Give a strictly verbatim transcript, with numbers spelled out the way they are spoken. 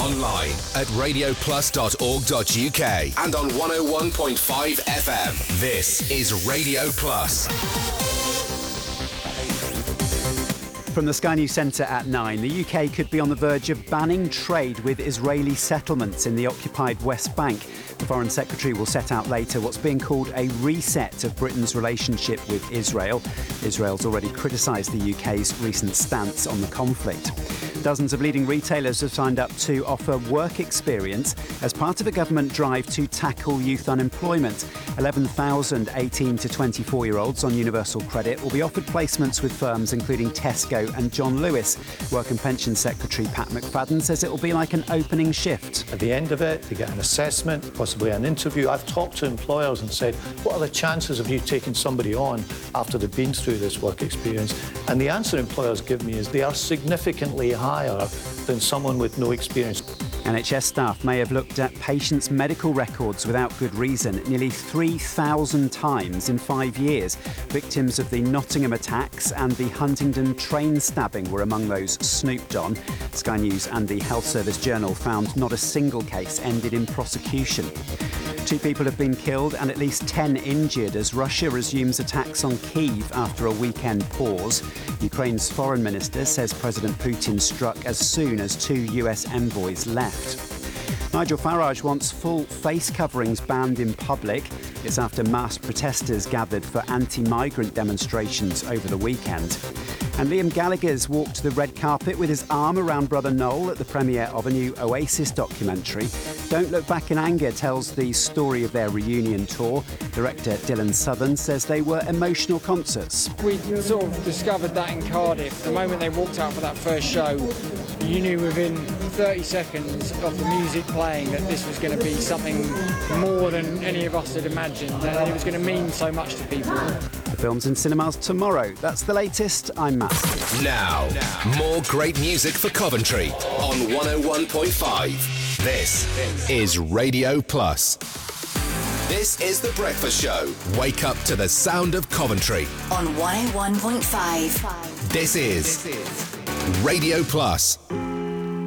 online at radio plus dot org dot u k and on one oh one point five F M. This is Radio Plus. From the Sky News Centre at nine, the U K could be on the verge of banning trade with Israeli settlements in the occupied West Bank. The Foreign Secretary will set out later what's being called a reset of Britain's relationship with Israel. Israel's already criticised the U K's recent stance on the conflict. Dozens of leading retailers have signed up to offer work experience as part of a government drive to tackle youth unemployment. eleven thousand eighteen to twenty-four-year-olds on universal credit will be offered placements with firms including Tesco and John Lewis. Work and Pension Secretary Pat McFadden says it will be like an opening shift. At the end of it, they get an assessment, possibly an interview. I've talked to employers and said, what are the chances of you taking somebody on after they've been through this work experience? And the answer employers give me is they are significantly higher than someone with no experience. N H S staff may have looked at patients' medical records without good reason nearly three thousand times in five years. Victims of the Nottingham attacks and the Huntingdon train stabbing were among those snooped on. Sky News and the Health Service Journal found not a single case ended in prosecution. Two people have been killed and at least ten injured as Russia resumes attacks on Kyiv after a weekend pause. Ukraine's foreign minister says President Putin struck as soon as two U S envoys left. Nigel Farage wants full face coverings banned in public. It's after mass protesters gathered for anti-migrant demonstrations over the weekend. And Liam Gallagher's walked the red carpet with his arm around brother Noel at the premiere of a new Oasis documentary. Don't Look Back in Anger tells the story of their reunion tour. Director Dylan Southern says they were emotional concerts. We sort of discovered that in Cardiff. The moment they walked out for that first show, you knew within thirty seconds of the music playing that this was going to be something more than any of us had imagined, and it was going to mean so much to people. The film's in cinemas tomorrow. That's the latest. I'm Matt. Now, more great music for Coventry on one oh one point five. This is Radio Plus. This is The Breakfast Show. Wake up to the sound of Coventry on one oh one point five. This is Radio Plus.